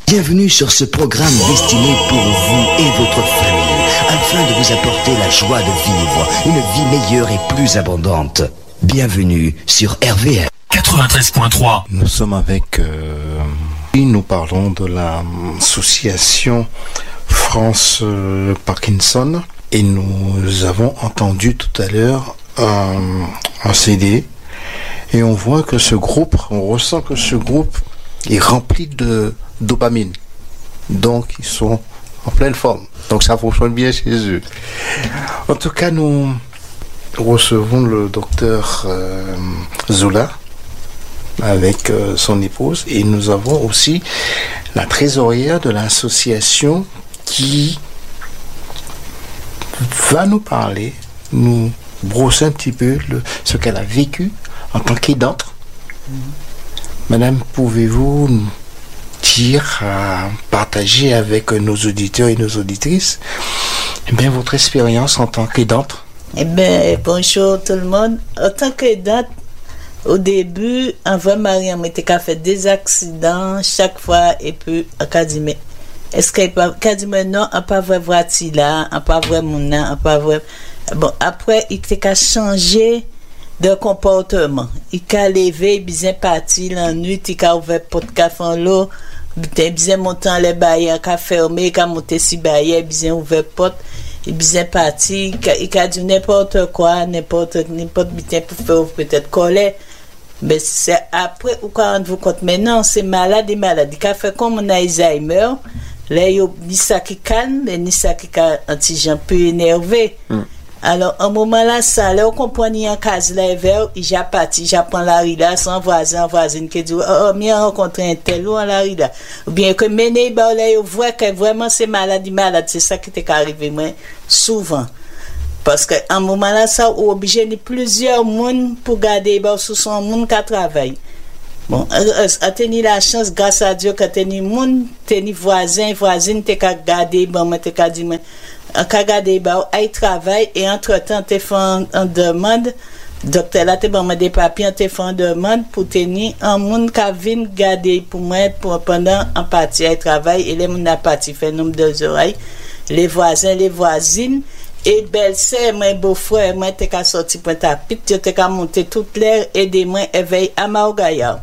Bienvenue sur ce programme destiné pour vous et votre famille, afin de vous apporter la joie de vivre, une vie meilleure et plus abondante. Bienvenue sur RVM 93.3. Nous sommes avec... nous parlons de l'association France Parkinson et nous avons entendu tout à l'heure un CD et on voit que ce groupe, on ressent que ce groupe est rempli de dopamine. Donc ils sont en pleine forme. Donc ça fonctionne bien chez eux. En tout cas, nous recevons le docteur Zola avec son épouse et nous avons aussi la trésorière de l'association qui va nous parler, nous brosser un petit peu ce qu'elle a vécu en tant qu'aidante. Madame, pouvez-vous dire, partager avec nos auditeurs et nos auditrices votre expérience en tant qu'aidante? Bonjour tout le monde. En tant qu'aidante, au début, avant Mariam était qu'à faire des accidents chaque fois et puis on a dit mais est-ce qu'elle a dit mais non, on pas vrai voiture là, on pas vrai mon on pas vrai. Bon, après il était qu'à changer de comportement. Il a levé, il bien parti la nuit, il a ouvert porte café en l'eau, il bien monté les barrières, il a fermé, il a monté si barrière, il bien ouvert porte, il bien parti, il a dit n'importe quoi, n'importe bien pour faire peut-être coller. Mais c'est après ou quand vous compte maintenant c'est malade, il a fait comme on a Alzheimer, là il ni ça qui calme, ni ça qui un petit gens peu énervé. Alors, un moment là, ça, là, on comprend en case là, vers, il a parti, j'apprends la rue là, son voisine qui dit, oh, m'y a rencontré un tel ou en la rue là. Ou bien que mené, là, on voit que vraiment c'est malade, c'est ça qui t'est arrivé, moi, souvent. Parce que, un moment là, ça, on obligé de plusieurs monde pour garder, sous son monde qui travaille. Bon, a tenu la chance, grâce à Dieu, que tenu monde, tenu voisine, t'es qu'à garder, t'es qu'à dire, en regardé il travaille et entre-temps tu fais en demande docteur là tu bon des papiers tu fais en demande pour tenir un monde qui vient garder pour moi pour pendant en partie il travaille et les monde a parti fait nombre de oreilles les voisins les voisines et belle-sœur moi beau-frère moi t'es qu'à sortir pour tapis tu t'es qu'à monter toute l'air aider moi éveil à Maogaya.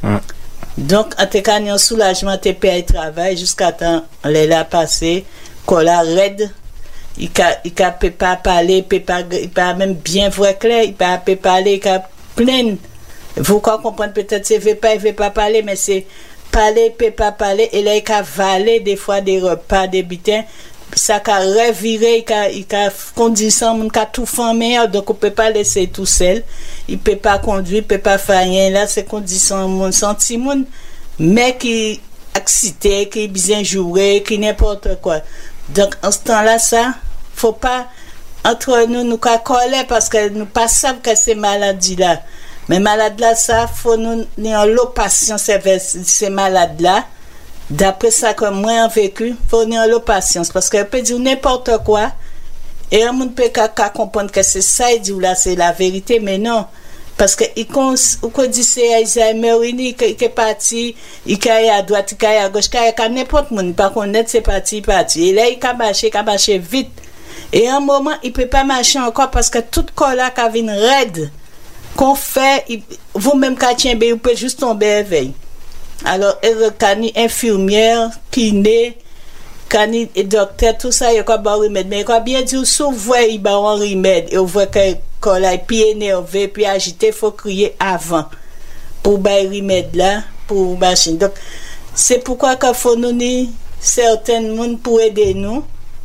Donc en te qu'à un soulagement t'es payé travail jusqu'à temps les là passé cola raide. Il peut pas parler, il peut même bien voir clair, il peut parler, il peut plein. Vous comprenez peut-être, il veut pas parler, mais c'est parler, il peut pas parler, et là, il peut valer des fois des repas, des bitins, ça peut revirer, il peut conduire sans, il peut tout faire meilleur, donc on peut pas laisser tout seul, il peut pas conduire, il peut pas faire rien, là, c'est condition, mon sentiment, mais qui excité, qui bien joué, qui n'importe quoi. Donc, en ce temps-là, ça, faut pas, entre nous coller parce que nous pas savons que c'est maladie-là. Mais maladie-là, ça, faut nous, l'eau patience avec ces malades-là. D'après ça que moi, j'ai vécu, faut nous l'eau patience parce qu'elle peut dire n'importe quoi. Et un monde peut comprendre que c'est ça, il dit là, c'est la vérité, mais non. Parce que il dit c'est Alzheimer, il est parti, il est à droite, il est à gauche, il est à n'importe monde, pas connaître c'est parti. Et là il a marché vite. Et à un moment il peut pas marcher encore parce que tout corps là qui vient raide, qu'on fait, vous-même quand tient vous pouvez juste tomber éveil. Alors il infirmière, kiné, cani et docteur, tout ça il y a quoi bon remède, mais il a bien dit souvent il ba un remède et on voit que quand là puis énervé puis agité faut crier avant pour bailler remède là pour machine. Donc c'est pourquoi qu'il faut nous ni certains monde pour aider nous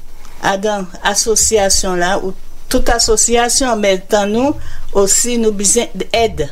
à dans association là ou toute association mais tant nous aussi nous besoin d'aide.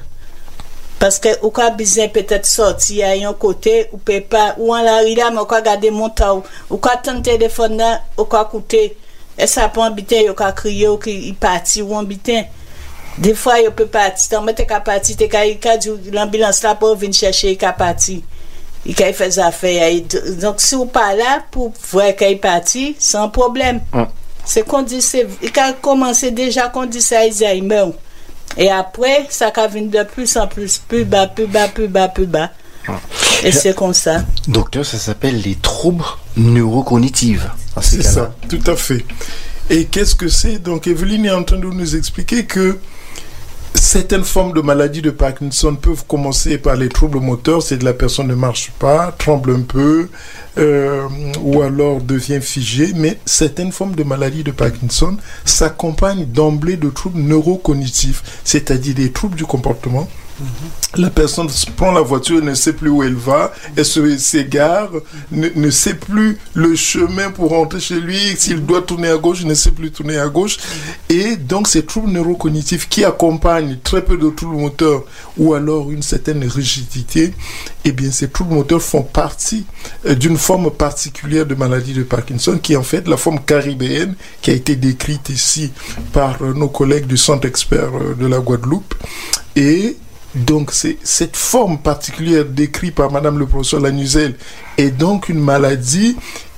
Parce que ou quoi besoin peut-être sortir à un côté ou peut pas ou en la rue là mais quoi garder mon temps ou quoi tant téléphone là ou quoi coûter et ça prend bitin ou quoi crier ou qui parti ou en bitin des fois il peut partir tant mais t'es qu'à partir t'es qu'à l'ambulance là pour venir chercher qu'à partir il qu'à faire des affaires donc si ou pas là pour voir qu'il parti sans problème c'est qu'on dit c'est il a commencé déjà qu'on dit ça Alzheimer. Et après, ça va venir de plus en plus, plus bas. Et c'est comme ça. Docteur, ça s'appelle les troubles neurocognitifs. C'est ça, tout à fait. Et qu'est-ce que c'est? Donc Evelyne est en train de nous expliquer que certaines formes de maladies de Parkinson peuvent commencer par les troubles moteurs, c'est que la personne ne marche pas, tremble un peu, ou alors devient figée, mais certaines formes de maladies de Parkinson s'accompagnent d'emblée de troubles neurocognitifs, c'est-à-dire des troubles du comportement. La personne prend la voiture, ne sait plus où elle va, elle s'égare, ne sait plus le chemin pour rentrer chez lui, s'il doit tourner à gauche, ne sait plus tourner à gauche. Et donc ces troubles neurocognitifs qui accompagnent très peu de troubles moteurs ou alors une certaine rigidité, eh bien ces troubles moteurs font partie d'une forme particulière de maladie de Parkinson qui est en fait la forme caribéenne qui a été décrite ici par nos collègues du Centre expert de la Guadeloupe. Et donc, c'est cette forme particulière décrite par Madame le professeur Lanuzel est donc une maladie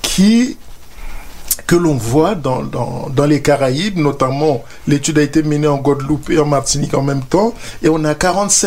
que l'on voit dans les Caraïbes, notamment l'étude a été menée en Guadeloupe et en Martinique en même temps, et on a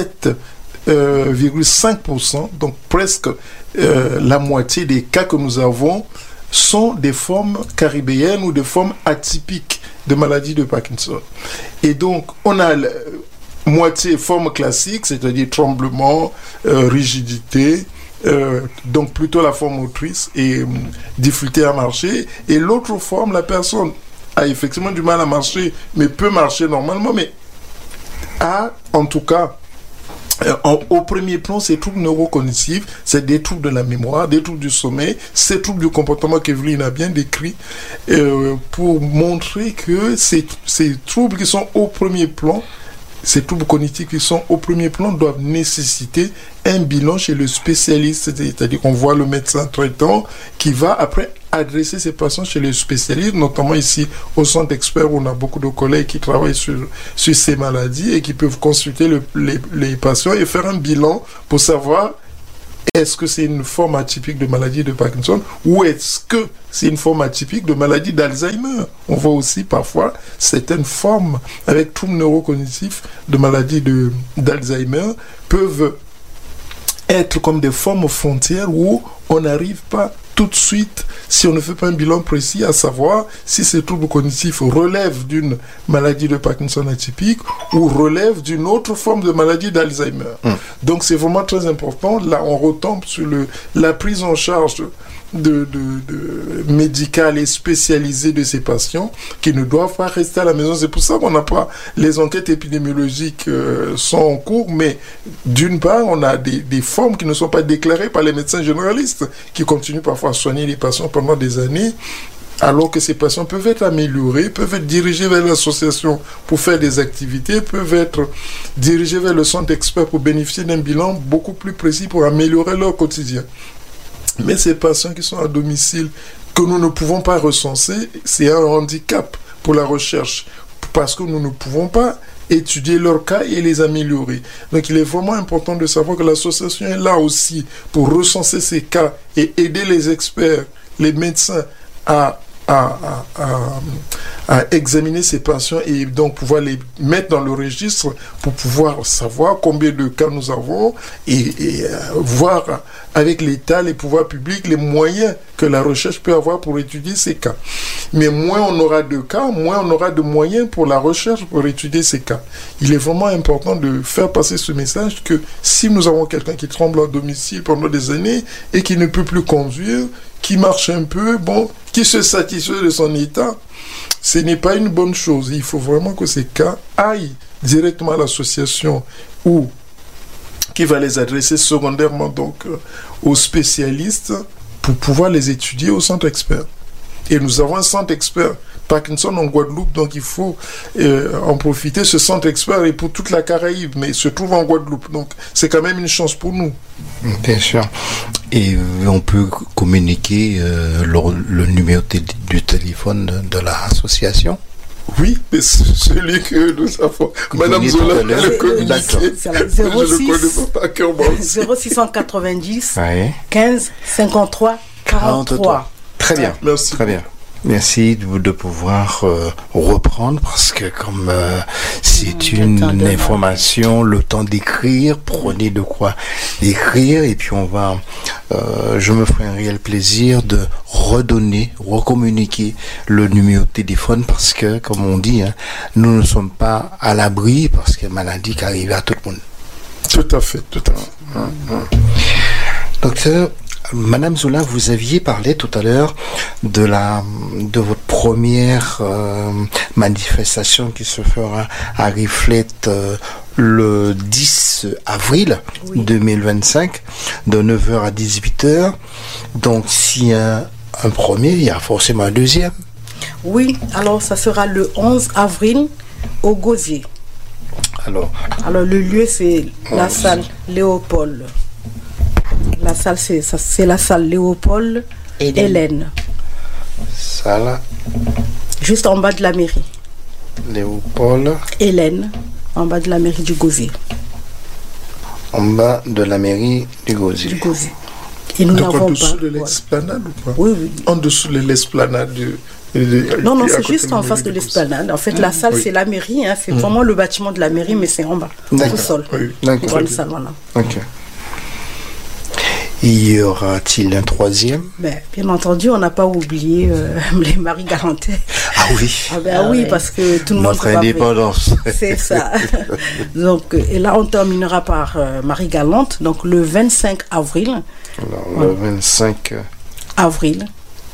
47,5%, donc presque la moitié des cas que nous avons sont des formes caribéennes ou des formes atypiques de maladie de Parkinson. Et donc, on a moitié forme classique, c'est-à-dire tremblement, rigidité, donc plutôt la forme motrice et difficulté à marcher. Et l'autre forme, la personne a effectivement du mal à marcher, mais peut marcher normalement, mais a en tout cas au premier plan, ces troubles neurocognitifs, c'est des troubles de la mémoire, des troubles du sommeil, ces troubles du comportement qu'Evelyne a bien décrit, pour montrer que ces troubles qui sont au premier plan, ces troubles cognitifs qui sont au premier plan doivent nécessiter un bilan chez le spécialiste, c'est-à-dire qu'on voit le médecin traitant qui va après adresser ces patients chez les spécialistes, notamment ici au Centre expert où on a beaucoup de collègues qui travaillent sur ces maladies et qui peuvent consulter les patients et faire un bilan pour savoir est-ce que c'est une forme atypique de maladie de Parkinson ou est-ce que c'est une forme atypique de maladie d'Alzheimer. On voit aussi parfois certaines formes avec troubles neurocognitifs de maladie d'Alzheimer peuvent être comme des formes frontières où on n'arrive pas tout de suite, si on ne fait pas un bilan précis, à savoir si ces troubles cognitifs relèvent d'une maladie de Parkinson atypique ou relèvent d'une autre forme de maladie d'Alzheimer. Donc c'est vraiment très important. Là, on retombe sur la prise en charge médicale et spécialisée de ces patients qui ne doivent pas rester à la maison. C'est pour ça qu'on n'a pas... Les enquêtes épidémiologiques sont en cours, mais d'une part, on a des formes qui ne sont pas déclarées par les médecins généralistes, qui continuent parfois à soigner les patients pendant des années, alors que ces patients peuvent être améliorés, peuvent être dirigés vers l'association pour faire des activités, peuvent être dirigés vers le centre expert pour bénéficier d'un bilan beaucoup plus précis pour améliorer leur quotidien. Mais ces patients qui sont à domicile, que nous ne pouvons pas recenser, c'est un handicap pour la recherche, parce que nous ne pouvons pas étudier leurs cas et les améliorer. Donc il est vraiment important de savoir que l'association est là aussi pour recenser ces cas et aider les experts, les médecins à examiner ces patients et donc pouvoir les mettre dans le registre pour pouvoir savoir combien de cas nous avons et voir avec l'État, les pouvoirs publics, les moyens que la recherche peut avoir pour étudier ces cas. Mais moins on aura de cas, moins on aura de moyens pour la recherche pour étudier ces cas. Il est vraiment important de faire passer ce message que si nous avons quelqu'un qui tremble à domicile pendant des années et qui ne peut plus conduire, qui marche un peu, qui se satisfait de son état, ce n'est pas une bonne chose. Il faut vraiment que ces cas aillent directement à l'association ou qui va les adresser secondairement donc aux spécialistes pour pouvoir les étudier au centre expert. Et nous avons un centre expert Parkinson en Guadeloupe, donc il faut en profiter. Ce centre expert est pour toute la Caraïbe, mais se trouve en Guadeloupe, donc c'est quand même une chance pour nous. Bien sûr. Et on peut communiquer le numéro du téléphone de l'association. Oui, mais celui que nous avons. Madame Zola, elle le communiqué. C'est la 06, je ne connais pas par cœur. 0690 15 53 43. Très bien. Merci. Très bien. Merci de pouvoir reprendre parce que comme c'est une information, le temps d'écrire, prenez de quoi écrire et puis je me ferai un réel plaisir de recommuniquer le numéro de téléphone parce que, comme on dit, nous ne sommes pas à l'abri parce que maladie qui arrive à tout le monde. Tout à fait. Docteur, Madame Zola, vous aviez parlé tout à l'heure de votre première manifestation qui se fera à Riflette le 10 avril 2025 de 9h à 18h. Donc s'il y a un premier, il y a forcément un deuxième. Oui, alors ça sera le 11 avril au Gosier. Alors le lieu c'est la salle Léopold. La salle, c'est la salle Léopold Hélène. Salle. Juste en bas de la mairie. Léopold Hélène, en bas de la mairie du Gosier. En bas de la mairie du Gosier. Et nous n'avons pas. En dessous de l'esplanade ou pas? Oui. En dessous de l'esplanade Non, c'est juste en face de l'esplanade. En fait, la salle, c'est la mairie. C'est vraiment le bâtiment de la mairie, mais c'est en bas. Au sol. D'accord. Salle, voilà. Ok. Y aura-t-il un troisième? Bien entendu, on n'a pas oublié les Marie Galantais. Ah oui. Oui, parce que tout le monde. Notre indépendance. C'est ça. Donc, et là, on terminera par Marie Galante, donc le 25 avril. Alors, le 25 avril.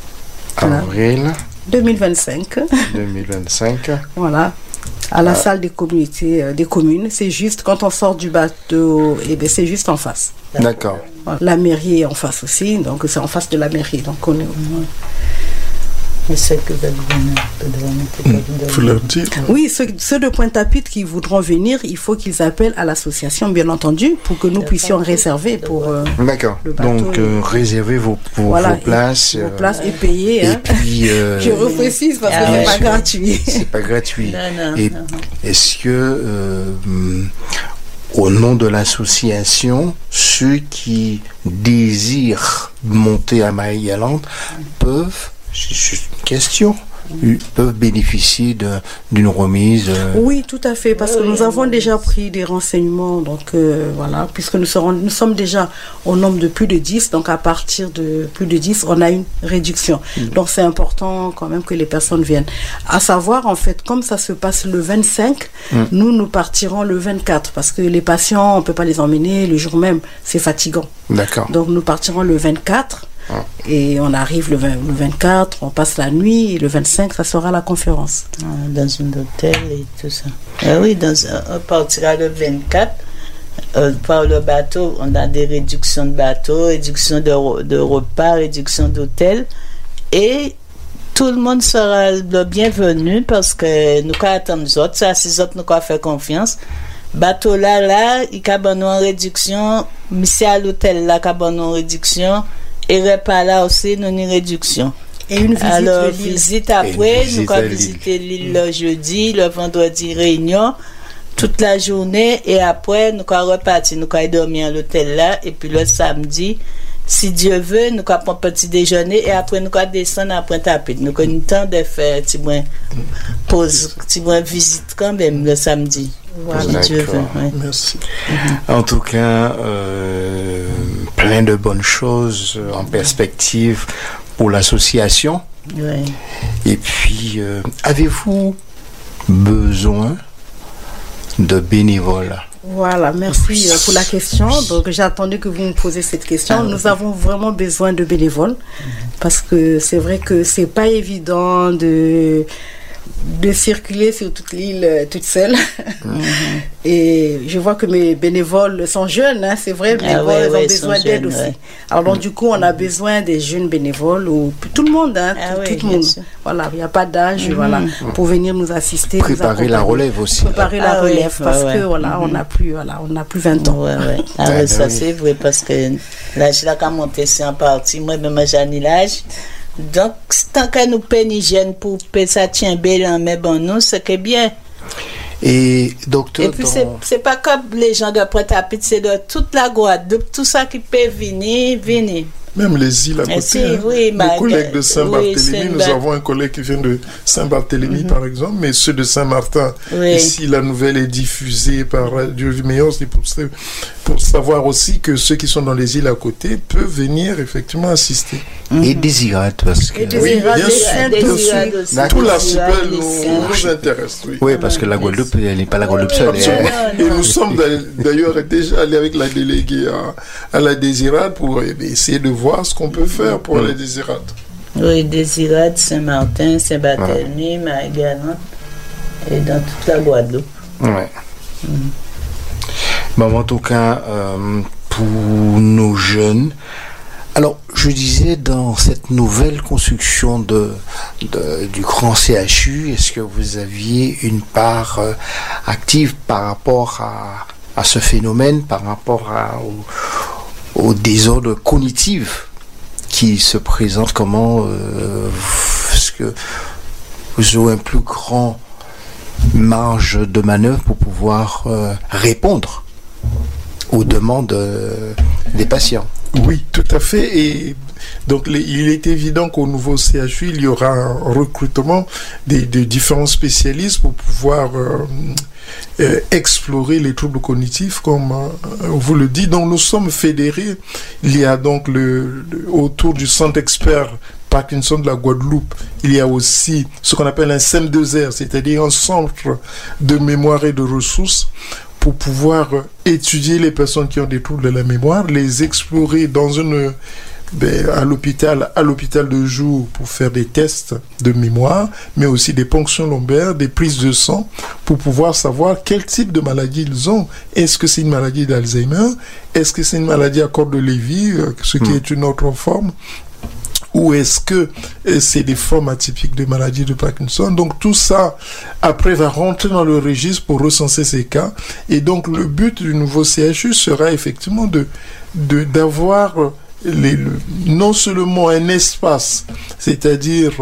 2025. Voilà. À la salle des communautés, des communes. C'est juste, quand on sort du bateau, c'est juste en face. D'accord. La mairie est en face aussi, donc c'est en face de la mairie. Donc on est au moins. Faut leur dire. Oui, ceux de Pointe-à-Pitre qui voudront venir, il faut qu'ils appellent à l'association, bien entendu, pour que nous puissions réserver pour D'accord. le bateau. Donc, réservez vos places. Vos places et payer. Et puis, je reprécise parce que c'est pas gratuit. C'est pas gratuit. Non. Est-ce que, au nom de l'association, ceux qui désirent monter à Marie-Galante peuvent, c'est juste une question, peuvent bénéficier d'une remise? Oui, tout à fait, parce que nous avons déjà pris des renseignements, donc voilà, puisque nous sommes déjà au nombre de plus de 10, donc à partir de plus de 10, on a une réduction. Donc c'est important quand même que les personnes viennent. À savoir, en fait, comme ça se passe le 25, nous partirons le 24, parce que les patients, on ne peut pas les emmener le jour même, c'est fatigant. D'accord. Donc nous partirons le 24. Et on arrive le 24, on passe la nuit, et le 25, ça sera la conférence. Dans un hôtel et tout ça. Oui, on partira le 24. Par le bateau, on a des réductions de bateau, réduction de repas, réduction d'hôtel. Et tout le monde sera le bienvenu parce que nous attendons les autres. Ça, c'est autres nous faire confiance. Bateau là, il y a une réduction. Monsieur à l'hôtel là, il y a une réduction. Et repas là aussi, nous avons une réduction. Et une visite. Alors, visite après, nous allons visiter l'île le jeudi, le vendredi, réunion, toute la journée. Et après, nous allons repartir, nous allons dormir à l'hôtel là. Et puis le samedi, si Dieu veut, nous allons prendre un petit déjeuner. Et après, nous allons descendre à Pointe-à-Pitre. Nous avons le temps de faire un petit pause, un petit visite quand même le samedi. Voilà. Si Dieu veut. Ouais. Merci. En tout cas, plein de bonnes choses en perspective pour l'association. Ouais. Et puis, avez-vous besoin de bénévoles? Voilà, merci pour la question. Donc, j'attendais que vous me posiez cette question. Nous avons vraiment besoin de bénévoles parce que c'est vrai que c'est pas évident de circuler sur toute l'île toute seule. Et je vois que mes bénévoles sont jeunes, c'est vrai, bénévoles ont besoin d'aide aussi. Ouais. Alors donc du coup, on a besoin des jeunes bénévoles, ou tout le monde, tout le monde. Voilà, il n'y a pas d'âge, voilà, pour venir nous assister. Préparer la relève aussi. Préparer la relève, parce que voilà, on n'a plus 20 ans. Ça c'est vrai, parce que l'âge là quand monté c'est en partie, moi-même j'ai l'âge. Donc, tant que nous payons hygiène pour payer ça tient bien, mais bon, nous, c'est que bien. Et docteur. Et puis, c'est pas comme les gens de Pointe-à-Pitre, c'est de toute la Guadeloupe, tout ça qui peut venir. même les îles à côté. Oui, les collègues de Saint-Barthélemy, nous avons un collègue qui vient de Saint-Barthélemy, par exemple, mais ceux de Saint-Martin, ici, la nouvelle est diffusée par Radio Meilleur, c'est pour savoir aussi que ceux qui sont dans les îles à côté peuvent venir effectivement assister. Et Désirade, parce que... Oui, bien sûr. Tout l'archipel nous intéresse. Oui, parce que la Guadeloupe, elle n'est pas la Guadeloupe seule. Et nous sommes d'ailleurs déjà allés avec la déléguée à la Désirade pour essayer de voir ce qu'on peut faire pour la Désirade. Oui, Désirade, Saint-Martin, Saint-Barthélemy, Marie-Galante, et dans toute la Guadeloupe. Oui. Bon, en tout cas, pour nos jeunes, alors je disais, dans cette nouvelle construction du grand CHU, est-ce que vous aviez une part active par rapport à ce phénomène, par rapport au désordre cognitif qui se présente? Comment est-ce que vous avez un plus grand marge de manœuvre pour pouvoir répondre aux demandes des patients? Oui, tout à fait. Et donc, il est évident qu'au nouveau CHU, il y aura un recrutement de différents spécialistes pour pouvoir explorer les troubles cognitifs, comme on vous le dit. Donc, nous sommes fédérés. Il y a donc autour du centre expert Parkinson de la Guadeloupe, il y a aussi ce qu'on appelle un CEM2R, c'est-à-dire un centre de mémoire et de ressources pour pouvoir étudier les personnes qui ont des troubles de la mémoire, les explorer à l'hôpital de jour pour faire des tests de mémoire, mais aussi des ponctions lombaires, des prises de sang, pour pouvoir savoir quel type de maladie ils ont. Est-ce que c'est une maladie d'Alzheimer? Est-ce que c'est une maladie à corps de Lévy, ce qui est une autre forme? Ou est-ce que c'est des formes atypiques de maladie de Parkinson? Donc tout ça, après, va rentrer dans le registre pour recenser ces cas. Et donc le but du nouveau CHU sera effectivement d'avoir non seulement un espace, c'est-à-dire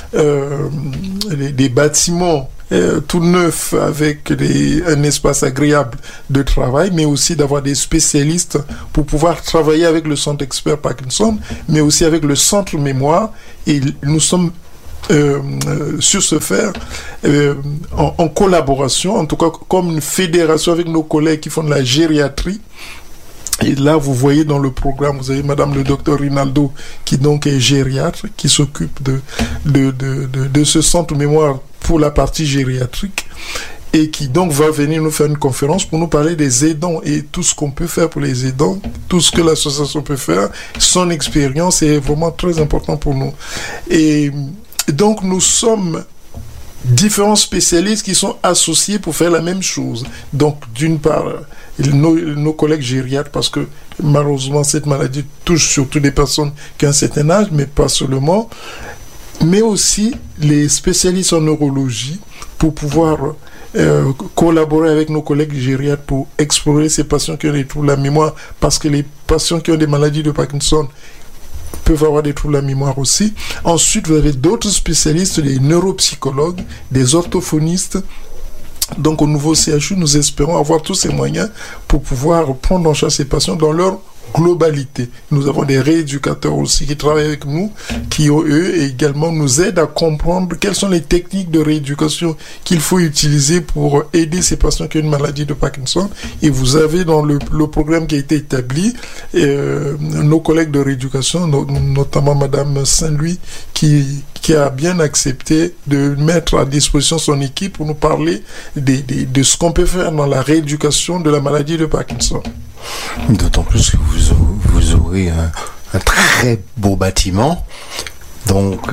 des bâtiments tout neuf avec un espace agréable de travail, mais aussi d'avoir des spécialistes pour pouvoir travailler avec le centre expert Parkinson, mais aussi avec le centre mémoire. Et nous sommes sur ce faire en collaboration, en tout cas comme une fédération avec nos collègues qui font de la gériatrie. Et là, vous voyez dans le programme, vous avez Madame le docteur Rinaldo, qui donc est gériatre, qui s'occupe de ce centre mémoire pour la partie gériatrique, et qui donc va venir nous faire une conférence pour nous parler des aidants et tout ce qu'on peut faire pour les aidants, tout ce que l'association peut faire. Son expérience est vraiment très important pour nous. Et donc, nous sommes différents spécialistes qui sont associés pour faire la même chose. Donc, d'une part, nos collègues gériatres, parce que malheureusement, cette maladie touche surtout des personnes qui ont un certain âge, mais pas seulement, mais aussi les spécialistes en neurologie pour pouvoir collaborer avec nos collègues gériatres pour explorer ces patients qui ont des troubles de la mémoire, parce que les patients qui ont des maladies de Parkinson peuvent avoir des troubles de la mémoire aussi. Ensuite, vous avez d'autres spécialistes, des neuropsychologues, des orthophonistes. Donc, au nouveau CHU, nous espérons avoir tous ces moyens pour pouvoir prendre en charge ces patients dans leur globalité. Nous avons des rééducateurs aussi qui travaillent avec nous, qui eux également nous aident à comprendre quelles sont les techniques de rééducation qu'il faut utiliser pour aider ces patients qui ont une maladie de Parkinson. Et vous avez dans le programme qui a été établi nos collègues de rééducation, notamment Madame Saint-Louis, qui a bien accepté de mettre à disposition son équipe pour nous parler de ce qu'on peut faire dans la rééducation de la maladie de Parkinson. D'autant plus que vous aurez un très beau bâtiment, donc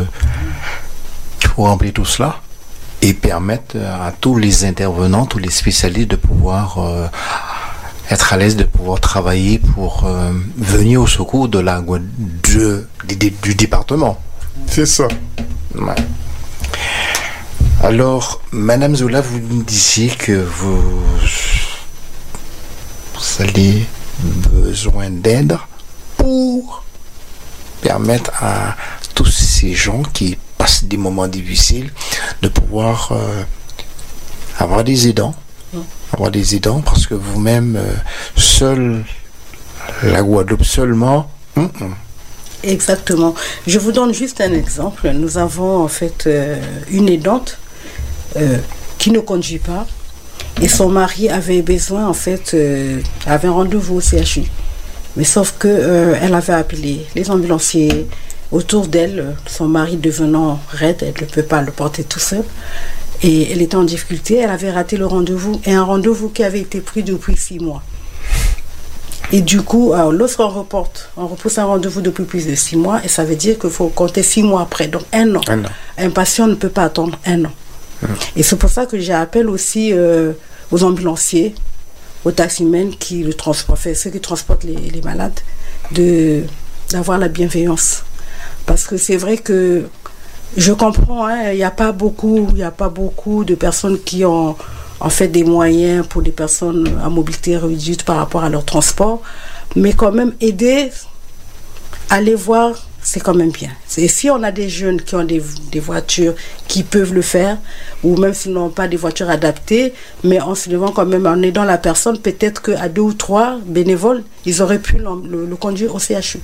pour remplir tout cela et permettre à tous les intervenants, tous les spécialistes de pouvoir être à l'aise, de pouvoir travailler pour venir au secours de du département. C'est ça. Ouais. Alors, Madame Zola, vous nous disiez que vous avez besoin d'aide pour permettre à tous ces gens qui passent des moments difficiles de pouvoir avoir des aidants. Avoir des aidants, parce que vous-même, seul, la Guadeloupe seulement, Exactement. Je vous donne juste un exemple. Nous avons en fait une aidante qui ne conduit pas et son mari avait besoin en fait, avait un rendez-vous au CHU. Mais sauf que elle avait appelé les ambulanciers autour d'elle, son mari devenant raide, elle ne peut pas le porter tout seul. Et elle était en difficulté, elle avait raté le rendez-vous, et un rendez-vous qui avait été pris depuis 6 mois. Et du coup, lorsqu'on repousse un rendez-vous depuis plus de 6 mois, et ça veut dire qu'il faut compter 6 mois après, donc 1 an. Un patient ne peut pas attendre 1 an. Et c'est pour ça que j'appelle aussi aux ambulanciers, aux taximens qui le transportent, ceux qui transportent les malades, d'avoir la bienveillance. Parce que c'est vrai que je comprends, il n'y a pas beaucoup de personnes qui ont en fait des moyens pour des personnes à mobilité réduite par rapport à leur transport, mais quand même aider, aller voir, c'est quand même bien. Et si on a des jeunes qui ont des voitures qui peuvent le faire, ou même s'ils n'ont pas des voitures adaptées, mais en se levant quand même, en aidant la personne, peut-être qu'à 2 ou 3 bénévoles, ils auraient pu le conduire au CHU.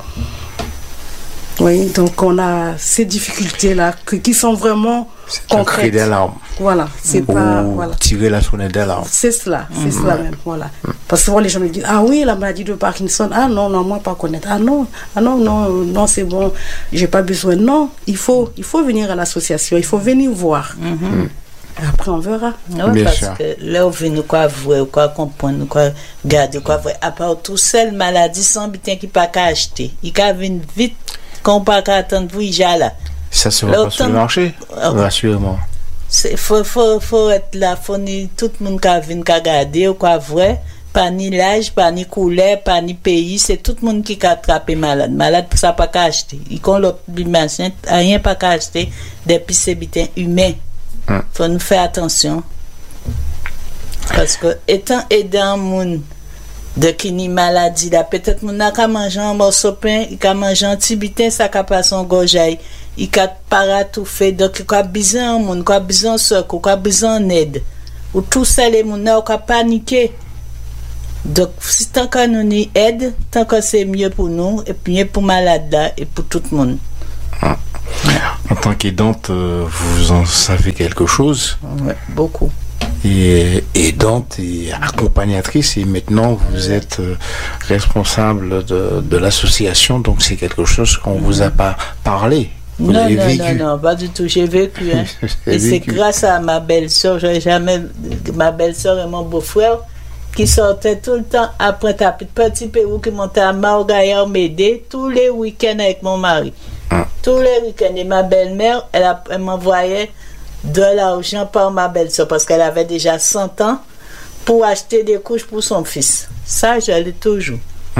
Oui, donc on a ces difficultés-là qui sont vraiment concrètes. C'est un cri d'alarme. Voilà, c'est pas... Voilà. Tirer la sonnette d'alarme. C'est cela même, voilà. Parce que souvent les gens me disent, ah oui, la maladie de Parkinson, ah non, moi pas connaître, non, c'est bon, j'ai pas besoin. Non, il faut venir à l'association, il faut venir voir. Après, on verra. Oui, parce que là, on veut nous quoi voir, quoi comprendre, nous quoi garder, quoi voir. À part tout seul, maladie sans bien qui pas qu'à acheter. Il peut venir vite, qu'on pas qu'à attendre pour y aller là. Ça se voit pas sur le marché, rassurément. Faut être là, tout le monde qui vient qu'à garder, ou quoi voir. Pas ni l'âge, pas ni couleur, pas ni pays, c'est tout le monde qui a attrapé malade. Malade, pour ça, pas qu'à acheter. Il compte l'obligation, rien pas qu'à acheter, depuis c'est bien humain. Faut nous faire attention. Parce que, étant aidant moun de qui ni maladie, là, peut-être moun n'a qu'à manger un morceau de pain, il qu'à manger un petit bitin, ça qu'à passer en gorgeaille, il qu'à para tout fait, donc il qu'à besoin moun, il qu'à besoin secours, il qu'à besoin aide. Ou tout ça, les moun n'a qu'à paniquer. Donc, si tant qu'on nous y aide, tant que c'est mieux pour nous, et puis mieux pour malade là, et pour tout le monde. En tant qu'aidante, vous en savez quelque chose? Oui, beaucoup. Et aidante et accompagnatrice, et maintenant vous êtes responsable de l'association, donc c'est quelque chose qu'on vous a pas parlé. Vous avez vécu. Non, pas du tout, j'ai vécu. Hein. Et c'est grâce à ma belle-sœur, ma belle-sœur et mon beau-frère, qui sortaient tout le temps après ta petit Pérou, qui montait à Maogaïa m'aider tous les week-ends avec mon mari. Tous les week-ends. Et ma belle-mère, elle m'envoyait de l'argent par ma belle-sœur parce qu'elle avait déjà 100 ans pour acheter des couches pour son fils. Ça, je l'ai toujours.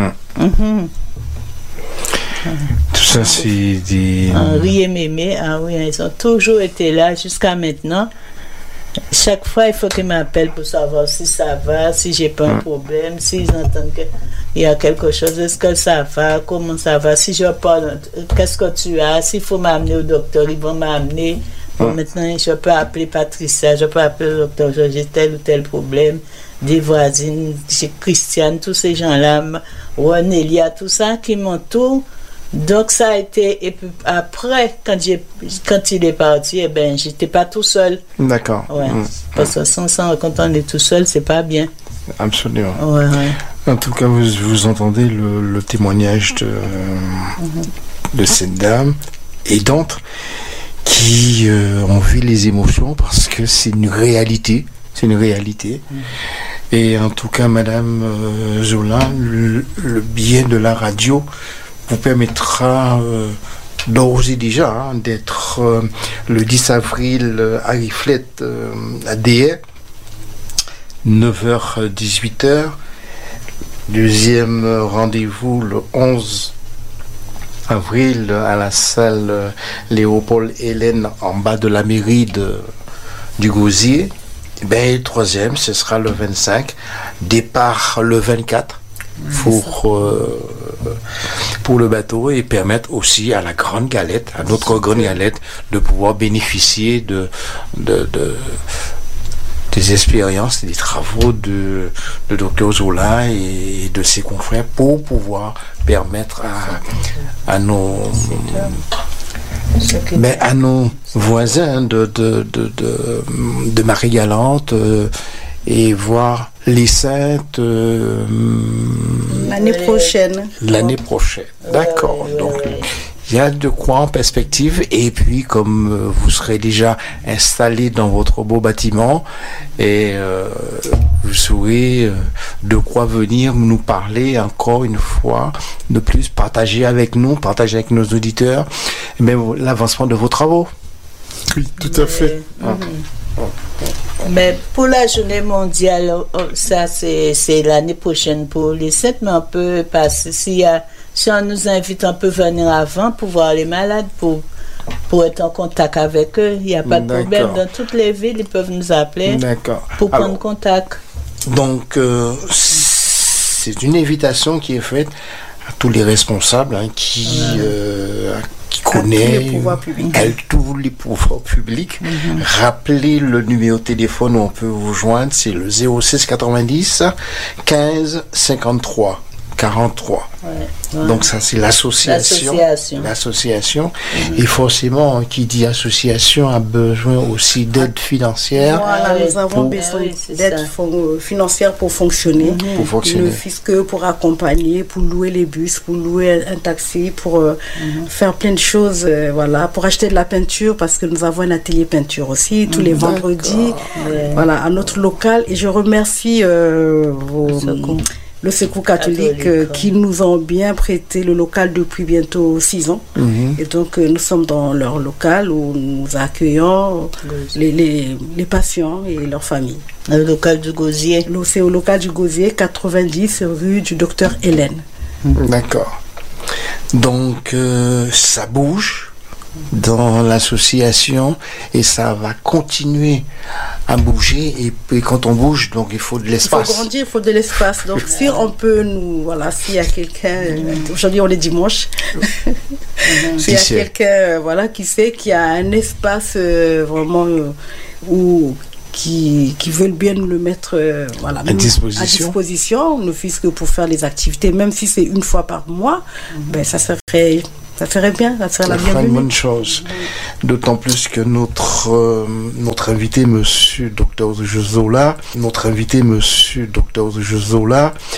Tout ça, c'est des... Henri et Mémé, oui, ils ont toujours été là jusqu'à maintenant. Chaque fois, il faut qu'ils m'appellent pour savoir si ça va, si j'ai pas un problème, s'ils entendent qu'il y a quelque chose, est-ce que ça va, comment ça va, si je parle, qu'est-ce que tu as, s'il faut m'amener au docteur, ils vont m'amener. Bon, maintenant, je peux appeler Patricia, je peux appeler le docteur, j'ai tel ou tel problème, des voisines, j'ai Christiane, tous ces gens-là, Renélia, tout ça, qui m'ont tout. Donc ça a été, et puis après quand il est parti, eh ben j'étais pas tout seul. D'accord. Ouais. Parce que quand on est tout seul, c'est pas bien. Absolument. Ouais. En tout cas, vous entendez le témoignage de cette dame aidante qui ont vu les émotions parce que c'est une réalité. Et en tout cas, Madame Zola, le biais de la radio vous permettra d'ores et déjà d'être le 10 avril à Riflette à DR, 9h 18h. Deuxième rendez-vous le 11 avril à la salle Léopold Hélène en bas de la mairie du Gosier. Et bien, le troisième, ce sera le 25. Départ le 24 pour le bateau et permettre aussi à la Grande Galette, à notre Grande Galette, de pouvoir bénéficier des des expériences, des travaux de Dr Zola et de ses confrères pour pouvoir permettre à nos voisins de Marie-Galante et voir les Saintes l'année prochaine. D'accord. Donc il y a de quoi en perspective, et puis comme vous serez déjà installé dans votre beau bâtiment, et vous saurez de quoi venir nous parler encore une fois de plus, partager avec nous, partager avec nos auditeurs, et même l'avancement de vos travaux. Oui, tout à fait. Mais pour la journée mondiale, ça c'est l'année prochaine pour les Saintes, mais on peut passer, si on nous invite, on peut venir avant pour voir les malades, pour être en contact avec eux. Il n'y a pas de problème. Dans toutes les villes, ils peuvent nous appeler pour prendre contact. Donc, c'est une invitation qui est faite à tous les responsables qui connaissent tous les pouvoirs publics. Rappelez le numéro de téléphone où on peut vous joindre, c'est le 06 90 15 53 43. Donc ça c'est l'association. Et forcément, qui dit association a besoin aussi d'aide financière. Voilà, nous avons besoin d'aide financière pour fonctionner. Ne fût-ce que pour accompagner, pour louer les bus, pour louer un taxi, pour faire plein de choses, pour acheter de la peinture, parce que nous avons un atelier peinture aussi tous les vendredis, à notre local. Et je remercie le Secours catholique qui nous ont bien prêté le local depuis bientôt 6 ans. Et donc nous sommes dans leur local où nous accueillons les patients et leurs familles. Le local du Gosier. C'est au local du Gosier, 90 rue du Docteur Hélène. D'accord. Donc ça bouge dans l'association et ça va continuer à bouger, et puis quand on bouge, donc il faut de l'espace. Il faut grandir, il faut de l'espace. Donc si on peut s'il y a quelqu'un, aujourd'hui on est dimanche, s'il y a quelqu'un qui sait qu'il y a un espace vraiment qui veulent bien nous le mettre à disposition, ne fût-ce que pour faire les activités, même si c'est une fois par mois, ça ferait bien, ça serait la bienvenue. Une bonne chose. D'autant plus que notre invité, Monsieur Dr Zola,